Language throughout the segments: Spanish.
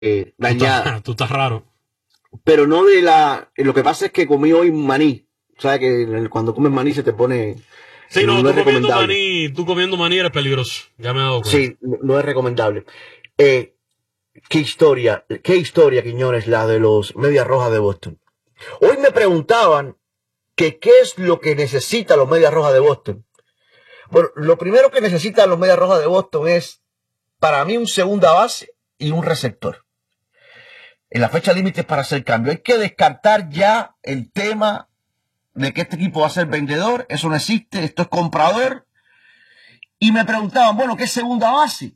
dañada. Tú estás raro. Pero no de la... Lo que pasa es que comí hoy maní. ¿Sabes que cuando comes maní se te pone... Sí, no, no es recomendable. tú comiendo maní eres peligroso. Ya me he dado cuenta. Sí, no es recomendable. Qué historia, Quiñones, la de los Medias Rojas de Boston. Hoy me preguntaban que qué es lo que necesitan los Medias Rojas de Boston. Bueno, lo primero que necesitan los Medias Rojas de Boston es, para mí, un segunda base y un receptor. En la fecha límite para hacer cambio. Hay que descartar ya el tema de que este equipo va a ser vendedor. Eso no existe, esto es comprador. Y me preguntaban, bueno, ¿qué segunda base?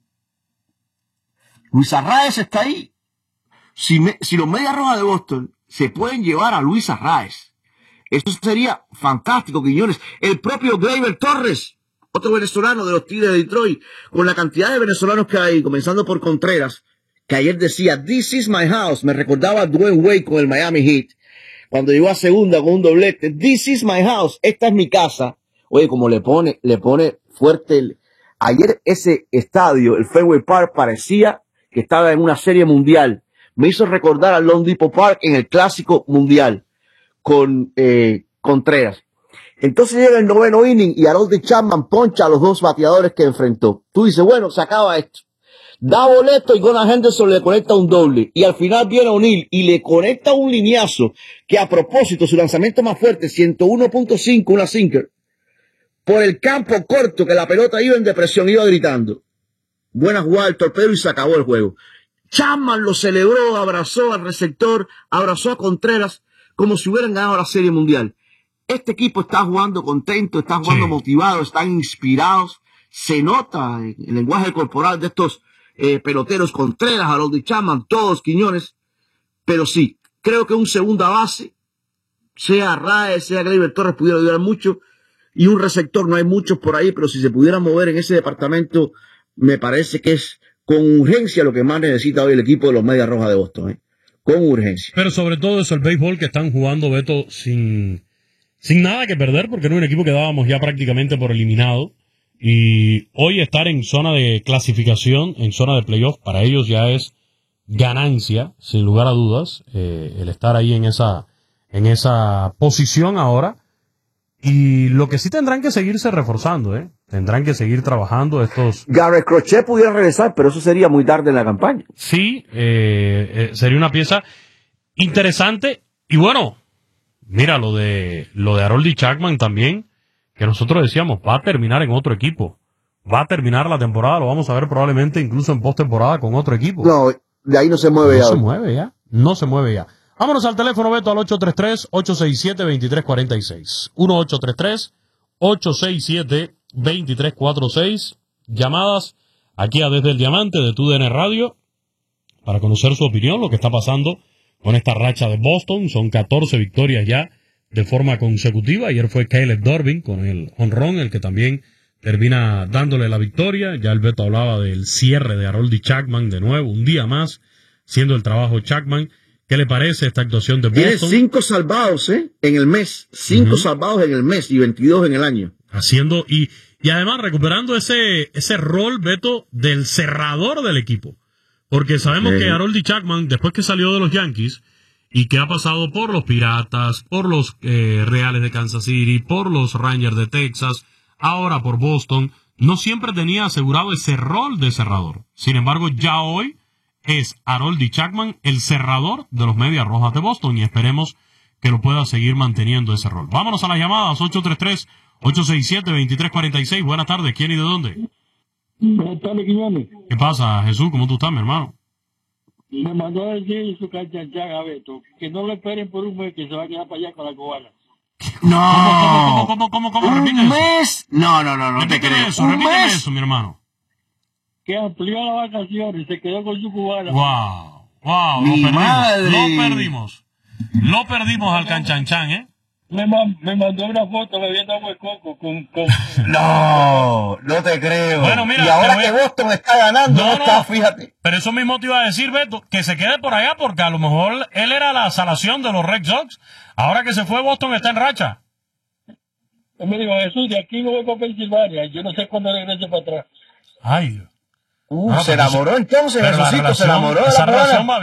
Luis Arraez está ahí. Si los Medias Rojas de Boston se pueden llevar a Luis Arraez, eso sería fantástico, Quiñones. El propio Gleyber Torres, otro venezolano de los Tigres de Detroit, con la cantidad de venezolanos que hay, comenzando por Contreras, que ayer decía, "This is my house", me recordaba a Dwayne Wade con el Miami Heat, cuando llegó a segunda con un doblete, "This is my house", esta es mi casa. Oye, como le pone fuerte ayer ese estadio, el Fenway Park, parecía que estaba en una serie mundial. Me hizo recordar al Lone Depot Park en el Clásico Mundial con Contreras. Entonces llega el noveno inning y Harold Chapman poncha a los dos bateadores que enfrentó. Tú dices, bueno, se acaba esto. Da boleto y Gunnar Henderson le conecta un doble. Y al final viene O'Neill y le conecta un lineazo que, a propósito, su lanzamiento más fuerte, 101.5, una sinker, por el campo corto, que la pelota iba en depresión, iba gritando. Buena jugada del torpedo y se acabó el juego. Chapman lo celebró, abrazó al receptor, abrazó a Contreras como si hubieran ganado la Serie Mundial. Este equipo está jugando contento, está jugando motivado, están inspirados. Se nota en el lenguaje corporal de estos peloteros, Contreras, Harold Chapman, todos, Quiñones. Pero sí, creo que un segunda base, sea Arraez, sea Gleyber Torres, pudiera ayudar mucho. Y un receptor, no hay muchos por ahí, pero si se pudiera mover en ese departamento, me parece que es con urgencia lo que más necesita hoy el equipo de los Medias Rojas de Boston. Con urgencia. Pero sobre todo eso, el béisbol que están jugando, Beto, sin nada que perder, porque era un equipo que dábamos ya prácticamente por eliminado. Y hoy estar en zona de clasificación, en zona de playoff, para ellos ya es ganancia, sin lugar a dudas, el estar ahí en esa posición ahora. Y lo que sí tendrán que seguirse reforzando, tendrán que seguir trabajando estos... Garrett Crochet pudiera regresar, pero eso sería muy tarde en la campaña. Sí, sería una pieza interesante. Y bueno, mira, lo de Harold Chapman también, que nosotros decíamos, va a terminar en otro equipo. Va a terminar la temporada, lo vamos a ver probablemente incluso en postemporada con otro equipo. No, de ahí no se mueve ya. No se mueve ya. Vámonos al teléfono, Beto, al 833-867-2346. 1-833-867-2346. Llamadas aquí a Desde el Diamante de TUDN Radio para conocer su opinión, lo que está pasando con esta racha de Boston. Son 14 victorias ya de forma consecutiva. Ayer fue Caleb Durbin con el jonrón, el que también termina dándole la victoria. Ya el Beto hablaba del cierre de Harold Chapman de nuevo, un día más, siendo el trabajo Chapman. ¿Qué le parece esta actuación de Boston? Tiene 5 salvados, en el mes. 5 salvados en el mes y 22 en el año. Haciendo, y además recuperando ese rol, Beto, del cerrador del equipo. Porque sabemos que Harold Chapman, después que salió de los Yankees, y que ha pasado por los Piratas, por los Reales de Kansas City, por los Rangers de Texas, ahora por Boston, no siempre tenía asegurado ese rol de cerrador. Sin embargo, ya hoy es Harold Chapman el cerrador de los Medias Rojas de Boston y esperemos que lo pueda seguir manteniendo ese rol. Vámonos a las llamadas, 833-867-2346. Buenas tardes, ¿quién y de dónde? Buenas tardes, Quiñones. ¿Qué pasa, Jesús? ¿Cómo tú estás, mi hermano? Me mandó a decir su canchanchan a Beto que no lo esperen por un mes, que se va a quedar para allá con la cubana. No. ¿Cómo? ¿Un mes? No te creo. Repíteme eso, mi hermano. Que amplió las vacaciones y se quedó con su cubana. Wow, lo perdimos al canchanchan, Me mandó una foto bebiendo agua de coco con... No te creo. Bueno, mira, y ahora que Boston está ganando, fíjate. Pero eso mismo te iba a decir, Beto, que se quede por allá porque a lo mejor él era la salación de los Red Sox. Ahora que se fue, Boston está en racha. Él me dijo, Jesús, de aquí no voy para Pensilvania. Yo no sé cuándo regrese para atrás. Ay, Se enamoró entonces, pero Jesucito, se enamoró de la cubana.